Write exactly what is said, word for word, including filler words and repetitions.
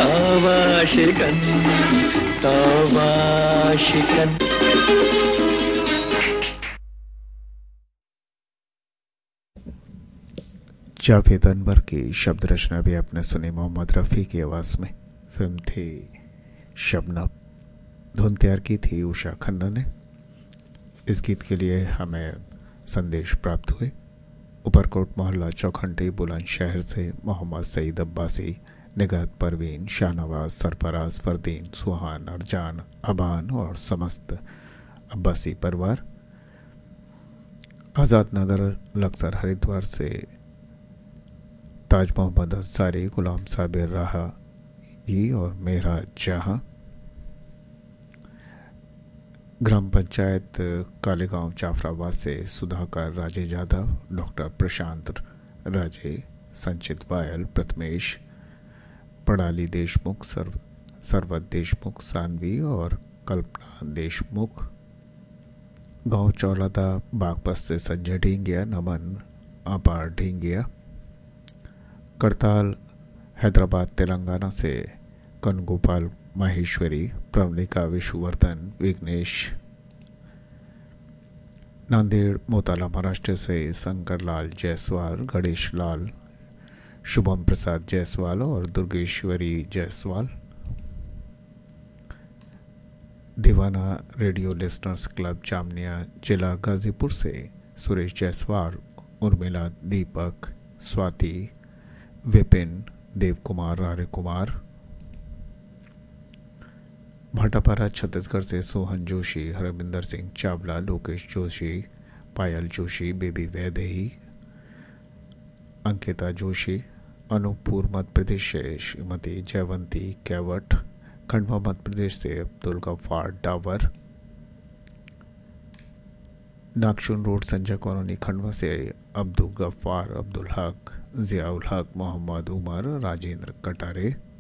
तौबा शिकन तौबा शिकन। जावेद अनवर की शब्द रचना भी आपने सुनी मोहम्मद रफ़ी की आवाज़ में। फिल्म थी शबनम। धुन तैयार की थी उषा खन्ना ने। इस गीत के लिए हमें संदेश प्राप्त हुए ऊपरकोट मोहल्ला चौखंडी बुलंदशहर से मोहम्मद सईद अब्बासी, निगात परवीन, शाहनवाज, सरफराज, फरदीन, सुहान, अरजान, अबान और समस्त अब्बासी परिवार। आज़ाद नगर लक्सर हरिद्वार से ताज मोहम्मद अंसारी, गुलाम साबिर रहा ये और मेरा जहां। ग्राम पंचायत कालेगांव जाफराबाद से सुधाकर राजे यादव, डॉक्टर प्रशांत राजे, संचित वायल, प्रथमेश, पड़ाली देशमुख, सर्व सरवत देशमुख, सानवी और कल्पना देशमुख। गांव चौलादा बागपत से संजय ढींगिया, नमन अपार ढींगिया। करताल हैदराबाद तेलंगाना से कनगोपाल माहेश्वरी, प्रवलिका विशुवर्धन, विघ्नेश। नांदेड़ मोताला महाराष्ट्र से शंकरलाल जायसवाल, गणेश लाल, शुभम प्रसाद जायसवाल और दुर्गेश्वरी जायसवाल। दीवाना रेडियो लिसनर्स क्लब जामनिया जिला गाजीपुर से सुरेश जायसवाल, उर्मिला, दीपक, स्वाति, विपिन, देव कुमार, आर्य कुमार। भाटापारा छत्तीसगढ़ से सोहन जोशी, हरविंदर सिंह चावला, लोकेश जोशी, पायल जोशी, बेबी वैदेही, अंकिता जोशी। अनूपपुर मध्य प्रदेश से श्रीमती जयवंती कैवट, खंडवा मध्य प्रदेश से अब्दुल गफ्फार डावर। नागचुन रोड संजय कॉलोनी खंडवा से अब्दुल गफ्फार, अब्दुल हक, जियाउल हक, मोहम्मद उमर, राजेंद्र कटारे।